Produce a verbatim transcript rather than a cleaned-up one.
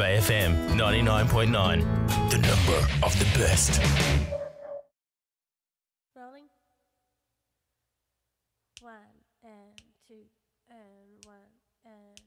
Today F M ninety-nine point nine, the number of the best. Rolling. One and two and one and